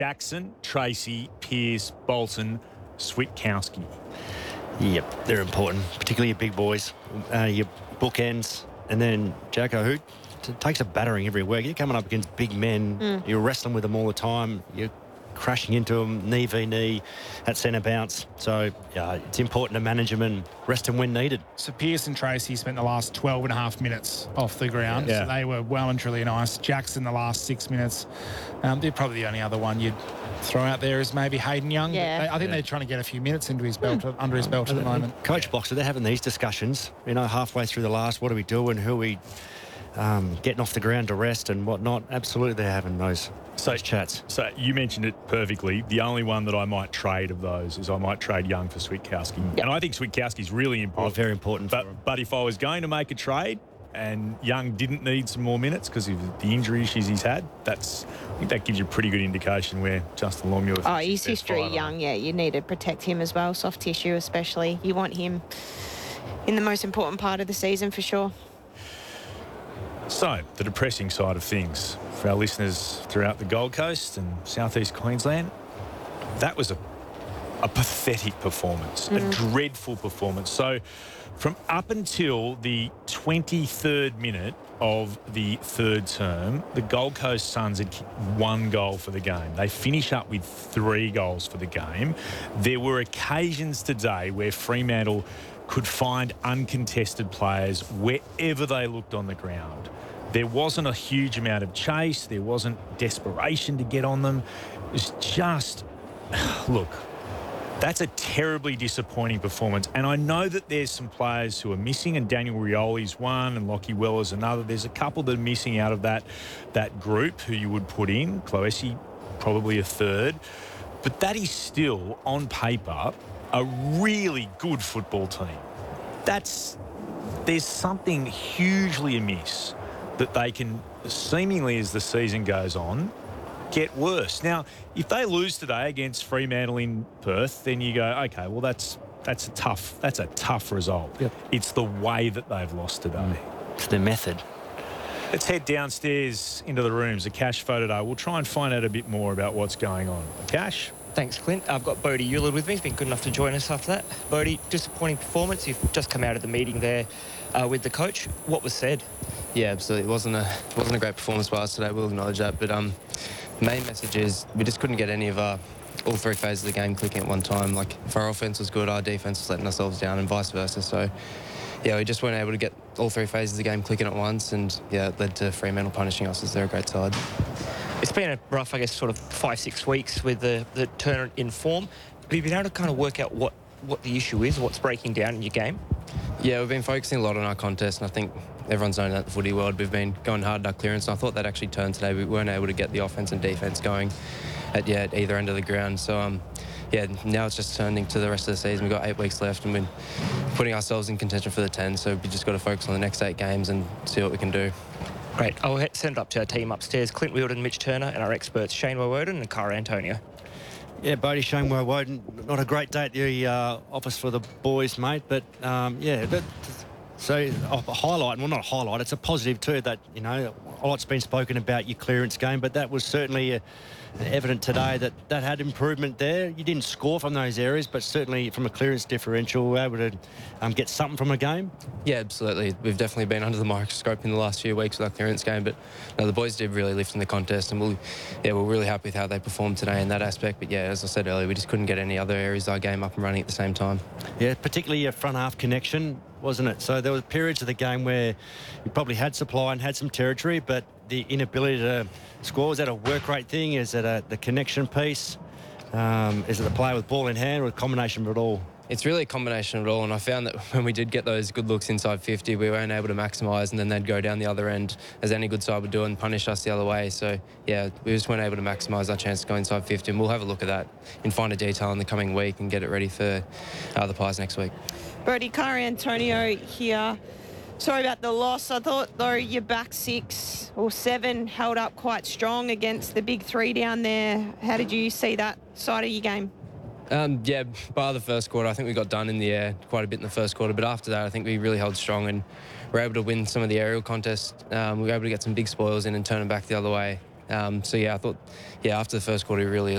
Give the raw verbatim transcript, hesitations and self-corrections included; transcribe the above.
Jackson, Tracy, Pearce, Bolton, Switkowski. Yep, they're important, particularly your big boys, uh, your bookends, and then Jacko, who t- takes a battering every week. You're coming up against big men. Mm. You're wrestling with them all the time. You're crashing into them knee v knee at centre bounce. So yeah, it's important to manage them and rest them when needed. So Pearce and Tracy spent the last twelve and a half minutes off the ground. Yeah. So they were well and truly nice. Jackson the last six minutes. Um, they're probably the only other one you'd throw out there is maybe Hayden Young. Yeah. They, I think yeah. they're trying to get a few minutes into his belt, mm. under his belt at the moment. Coach Boxer, they're having these discussions, you know, halfway through the last, what are we doing, who are we um, getting off the ground to rest and whatnot. Absolutely, they're having those, so, those chats. So you mentioned it perfectly. The only one that I might trade of those is I might trade Young for Switkowski. Yep. And I think Switkowski's really important. Oh, very important. But, but if I was going to make a trade and Young didn't need some more minutes because of the injury issues he's had, that's I think that gives you a pretty good indication where Justin Longmuir... Oh, his history, Young, yeah, you need to protect him as well, soft tissue especially. You want him in the most important part of the season for sure. So, the depressing side of things for our listeners throughout the Gold Coast and southeast Queensland, that was a, a pathetic performance, mm. a dreadful performance. So, from up until the twenty-third minute of the third term, the Gold Coast Suns had kicked one goal for the game. They finish up with three goals for the game. There were occasions today where Fremantle could find uncontested players wherever they looked on the ground. There wasn't a huge amount of chase. There wasn't desperation to get on them. It was just, look, that's a terribly disappointing performance. And I know that there's some players who are missing, and Daniel Rioli's one and Lockie Weller's another. There's a couple that are missing out of that, that group who you would put in. Cloesi, probably a third. But that is still, on paper, a really good football team. That's, there's something hugely amiss that they can, seemingly as the season goes on, get worse. Now, if they lose today against Fremantle in Perth, then you go, okay, well, that's that's a tough that's a tough result. Yep. It's the way that they've lost today. It's the method. Let's head downstairs into the rooms. A Cash photo day. We'll try and find out a bit more about what's going on. Cash? Thanks, Clint. I've got Bodie Eulard with me. He's been good enough to join us after that. Bodie, disappointing performance. You've just come out of the meeting there uh, with the coach. What was said? Yeah, absolutely. It wasn't a wasn't a great performance by us today. We'll acknowledge that. But um, main message is we just couldn't get any of our all three phases of the game clicking at one time. Like if our offense was good, our defense was letting ourselves down, and vice versa. So yeah, we just weren't able to get all three phases of the game clicking at once, and yeah, it led to Fremantle punishing us as they're a great side. It's been a rough, I guess, sort of five, six weeks with the, the turn in form. Have you been able to kind of work out what, what the issue is, what's breaking down in your game? Yeah, we've been focusing a lot on our contest, and I think everyone's known that in the footy world. We've been going hard at our clearance, and I thought that actually turned today. We weren't able to get the offense and defence going at, yeah, at either end of the ground. So, um, yeah, now it's just turning to the rest of the season. We've got eight weeks left, and we're putting ourselves in contention for the ten, so we've just got to focus on the next eight games and see what we can do. Great. I'll send it up to our team upstairs. Clint Wheeldon, Mitch Turner, and our experts Shane Woden and Cara Antonio. Yeah, Bodie, Shane Woden, not a great day at the uh, office for the boys, mate, but um, yeah, but, so a highlight, well, not a highlight, it's a positive too that, you know, a lot's been spoken about your clearance game, but that was certainly a, evident today that that had improvement there. You didn't score from those areas, but certainly from a clearance differential, we were able to um, get something from a game. Yeah, absolutely. We've definitely been under the microscope in the last few weeks with our clearance game, but no, the boys did really lift in the contest, and we'll, yeah, we're really happy with how they performed today in that aspect. But yeah, as I said earlier, we just couldn't get any other areas of our game up and running at the same time. Yeah, particularly your front half connection, wasn't it? So there were periods of the game where you probably had supply and had some territory, but the inability to score, was that a work rate thing? Is it a, the connection piece? Um, is it the play with ball in hand, or a combination of it all? It's really a combination of it all, and I found that when we did get those good looks inside fifty, we weren't able to maximise, and then they'd go down the other end, as any good side would do, and punish us the other way. So, yeah, we just weren't able to maximise our chance to go inside fifty, and we'll have a look at that in finer detail in the coming week and get it ready for uh, the Pies next week. Brody, Cara Antonio here. Sorry about the loss. I thought, though, your back six or seven held up quite strong against the big three down there. How did you see that side of your game? Um, yeah, bar the first quarter, I think we got done in the air quite a bit in the first quarter, but after that I think we really held strong and were able to win some of the aerial contests. Um, we were able to get some big spoils in and turn them back the other way. Um, so yeah, I thought, yeah, after the first quarter, we really